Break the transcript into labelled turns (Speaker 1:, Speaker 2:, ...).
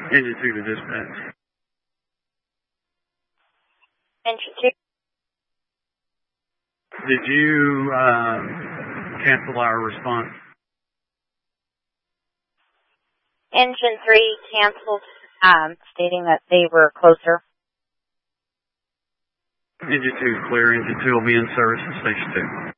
Speaker 1: Engine 2 to dispatch.
Speaker 2: Engine 2.
Speaker 1: Did you cancel our response?
Speaker 2: Engine 3 canceled, stating that they were closer.
Speaker 1: Engine 2 is clear. Engine 2 will be in service at Station 2.